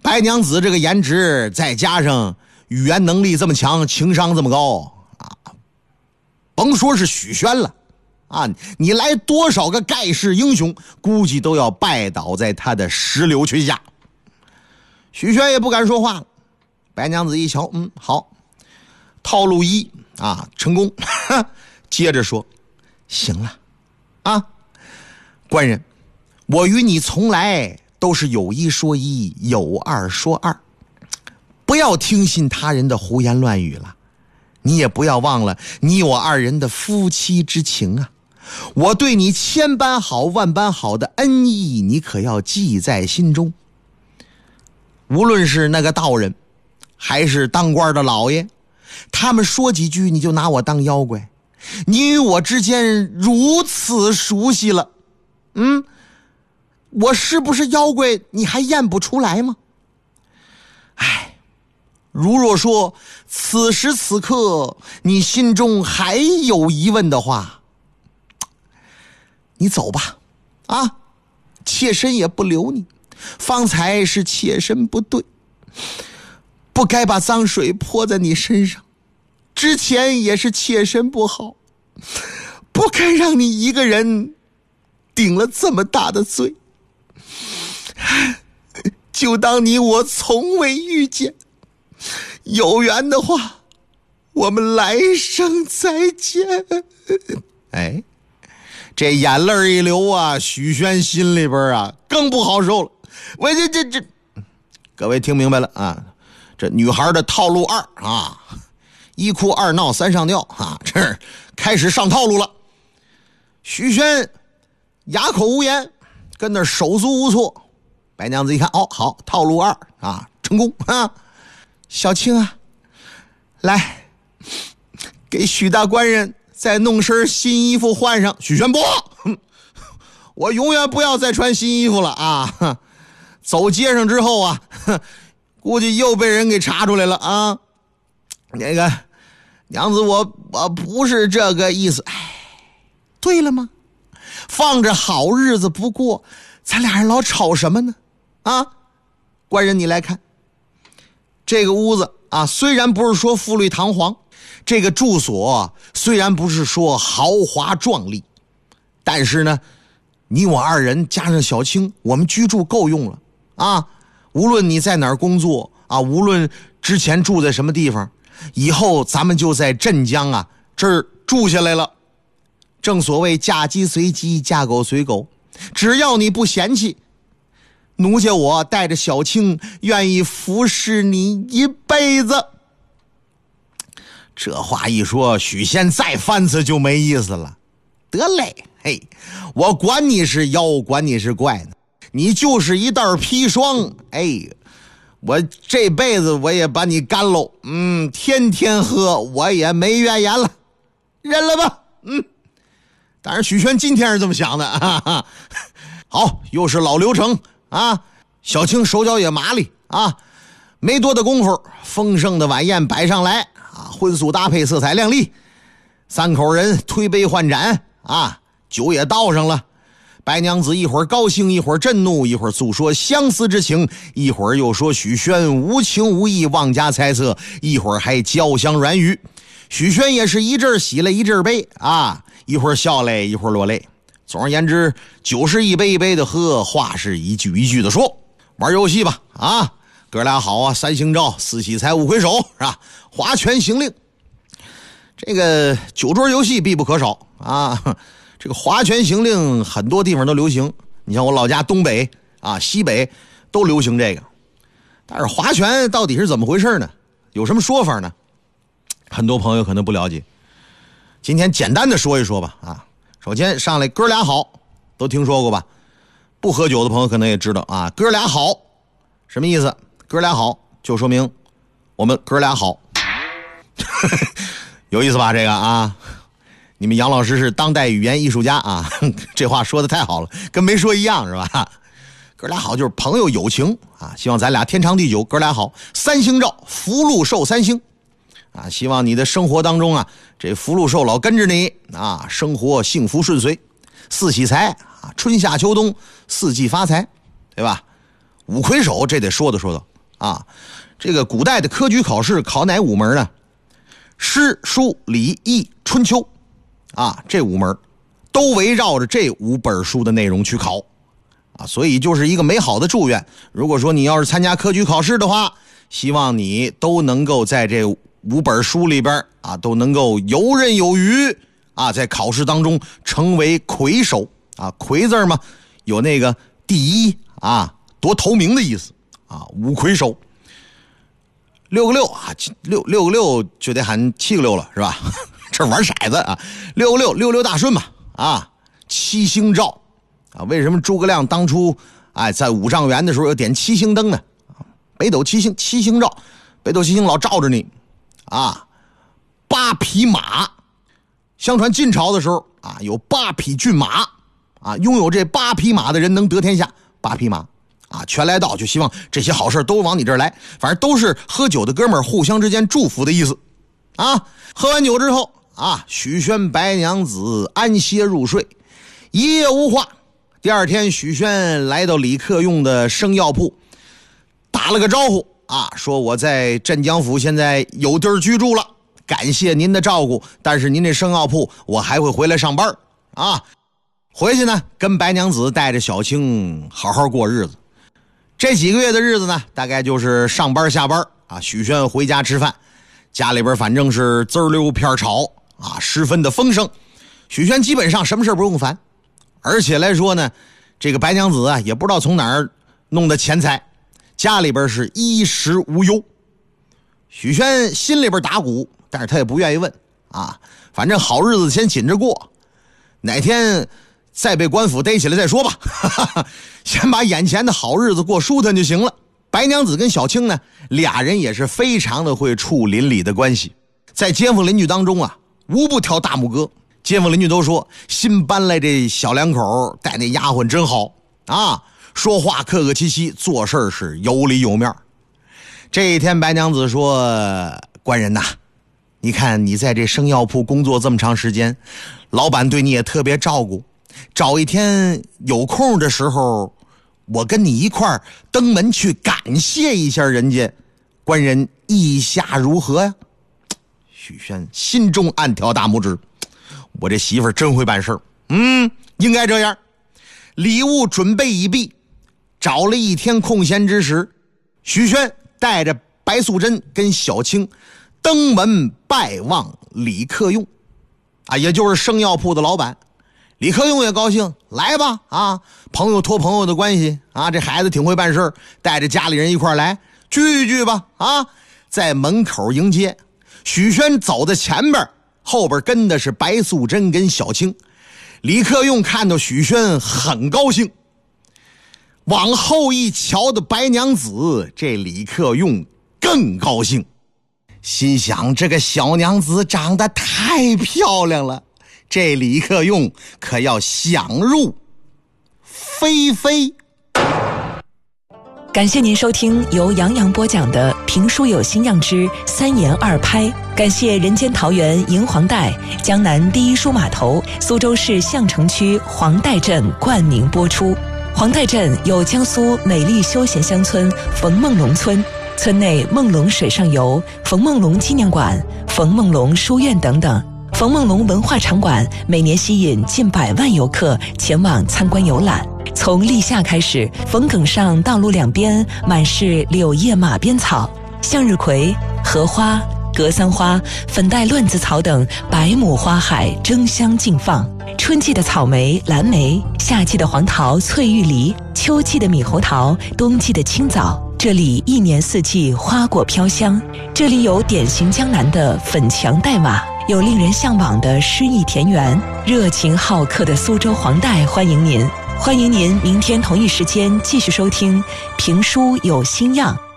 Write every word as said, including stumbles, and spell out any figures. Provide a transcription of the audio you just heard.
白娘子这个颜值，再加上语言能力这么强，情商这么高啊，甭说是许宣了啊，你来多少个盖世英雄，估计都要拜倒在他的石榴裙下。许宣也不敢说话了。白娘子一瞧，嗯，好，套路一啊，成功。接着说，行了啊，官人，我与你从来都是有一说一，有二说二，不要听信他人的胡言乱语了。你也不要忘了你我二人的夫妻之情啊，我对你千般好万般好的恩义，你可要记在心中。无论是那个道人还是当官的老爷，他们说几句你就拿我当妖怪，你与我之间如此熟悉了，嗯，我是不是妖怪你还验不出来吗？唉，如若说此时此刻你心中还有疑问的话，你走吧啊，妾身也不留你。方才是妾身不对，不该把脏水泼在你身上，之前也是妾身不好，不该让你一个人顶了这么大的罪，就当你我从未遇见，有缘的话我们来生再见。哎，这眼泪一流啊，许宣心里边啊更不好受了。我这这这，各位听明白了啊？这女孩的套路二啊，一哭二闹三上吊啊，这儿开始上套路了。许宣哑口无言，跟那手足无措。白娘子一看，哦，好，套路二啊，成功啊！小青啊，来，给许大官人再弄身新衣服换上。许宣不，我永远不要再穿新衣服了啊！走街上之后啊，估计又被人给查出来了啊！那个娘子，我我不是这个意思。哎，对了吗？放着好日子不过，咱俩人老吵什么呢？啊，官人你来看，这个屋子啊，虽然不是说富丽堂皇，这个住所虽然不是说豪华壮丽，但是呢，你我二人加上小青，我们居住够用了啊！无论你在哪儿工作啊，无论之前住在什么地方，以后咱们就在镇江啊这儿住下来了。正所谓嫁鸡随鸡，嫁狗随狗，只要你不嫌弃，奴家我带着小青愿意服侍你一辈子。这话一说，许仙再翻次就没意思了。得嘞，嘿，我管你是妖，管你是怪呢，你就是一袋砒霜，哎，我这辈子我也把你干喽，嗯，天天喝，我也没怨言了，认了吧，嗯。当然许宣今天是这么想的，哈哈。好，又是老流程啊，小青手脚也麻利啊，没多的功夫，丰盛的晚宴摆上来啊，荤素搭配，色彩亮丽，三口人推杯换盏啊，酒也倒上了。白娘子一会儿高兴，一会儿震怒，一会儿诉说相思之情，一会儿又说许宣无情无义，妄加猜测，一会儿还交相软语。许宣也是一阵喜了一阵悲啊，一会儿笑泪，一会儿落泪。总而言之，酒是一杯一杯的喝，话是一句一句的说。玩游戏吧啊，哥俩好啊，三星照，四喜财，五魁首，是吧？划拳行令，这个酒桌游戏必不可少啊。这个划拳行令很多地方都流行，你像我老家东北啊、西北都流行这个。但是划拳到底是怎么回事呢？有什么说法呢？很多朋友可能不了解，今天简单的说一说吧啊。首先上来哥俩好，都听说过吧？不喝酒的朋友可能也知道啊，哥俩好什么意思？哥俩好就说明我们哥俩好。有意思吧这个啊？你们杨老师是当代语言艺术家啊，这话说的太好了，跟没说一样是吧？哥俩好就是朋友友情啊，希望咱俩天长地久，哥俩好。三星照，福禄寿三星啊，希望你的生活当中啊，这福禄寿老跟着你啊，生活幸福顺遂。四喜财啊，春夏秋冬四季发财，对吧？五魁首这得说的说的， 啊。这个古代的科举考试考哪五门呢？诗、书、礼、易、春秋啊，这五门都围绕着这五本书的内容去考啊，所以就是一个美好的祝愿。如果说你要是参加科举考试的话，希望你都能够在这五本书里边啊，都能够游刃有余啊，在考试当中成为魁首啊。魁字嘛，有那个第一啊，多头名的意思啊，五魁首。六个六啊，六六个六就得喊七个六了，是吧？这玩骰子啊，六个六，六六大顺嘛，啊，七星照啊。为什么诸葛亮当初哎在五丈原的时候要点七星灯呢？北斗七星，七星照，北斗七星老照着你啊。八匹马，相传晋朝的时候啊，有八匹骏马啊，拥有这八匹马的人能得天下。八匹马。啊，全来到就希望这些好事都往你这儿来，反正都是喝酒的哥们儿互相之间祝福的意思啊。喝完酒之后啊，许宣白娘子安歇入睡，一夜无话。第二天，许宣来到李克用的生药铺，打了个招呼啊，说我在镇江府现在有地儿居住了，感谢您的照顾，但是您这生药铺我还会回来上班啊。回去呢，跟白娘子带着小青好好过日子。这几个月的日子呢，大概就是上班下班啊，许宣回家吃饭，家里边反正是滋溜片炒啊，十分的丰盛。许宣基本上什么事不用烦，而且来说呢，这个白娘子啊，也不知道从哪儿弄的钱财，家里边是衣食无忧。许宣心里边打鼓，但是他也不愿意问啊，反正好日子先紧着过，哪天再被官府逮起来再说吧，先把眼前的好日子过舒坦就行了。白娘子跟小青呢，俩人也是非常的会处邻里的关系，在街坊邻居当中啊，无不挑大拇哥。街坊邻居都说，新搬来这小两口带那丫鬟真好啊，说话客客气气，做事是有理有面。这一天，白娘子说：“官人呐，你看你在这生药铺工作这么长时间，老板对你也特别照顾。找一天有空的时候，我跟你一块儿登门去感谢一下人家，官人意下如何呀？”许宣心中暗挑大拇指，我这媳妇儿真会办事儿，嗯，应该这样。礼物准备已毕，找了一天空闲之时，许宣带着白素贞跟小青登门拜望李克用啊，也就是生药铺的老板。李克用也高兴，来吧啊，朋友托朋友的关系啊，这孩子挺会办事，带着家里人一块来聚一聚吧啊，在门口迎接。许宣走在前边，后边跟的是白素贞跟小青。李克用看到许宣很高兴，往后一瞧的白娘子，这李克用更高兴，心想这个小娘子长得太漂亮了，这李克用可要想入非非。 感谢您收听由杨洋播讲的评书有新样之三言二拍，感谢人间桃园银黄带、江南第一书码头、苏州市相城区黄带镇冠名播出。黄带镇有江苏美丽休闲乡村冯梦龙村，村内梦龙水上游、冯梦龙纪念馆、冯梦龙书院等等。冯梦龙文化场馆每年吸引近百万游客前往参观游览。从立夏开始，冯埂上道路两边满是柳叶马鞭草，向日葵、荷花、格桑花、粉黛乱子草等百亩花海争相竞放。春季的草莓、蓝莓，夏季的黄桃、翠玉梨，秋季的猕猴桃，冬季的青枣，这里一年四季花果飘香。这里有典型江南的粉墙黛瓦，有令人向往的诗意田园，热情好客的苏州黄带欢迎您。欢迎您明天同一时间继续收听评书有新样。